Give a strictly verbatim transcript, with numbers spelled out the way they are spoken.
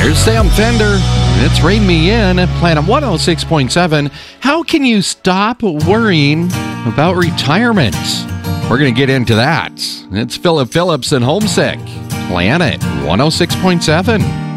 Here's Sam Fender. It's Rain Me In at Planet one oh six point seven. How can you stop worrying about retirement? We're going to get into that. It's Philip Phillips and Homesick. Planet one oh six point seven.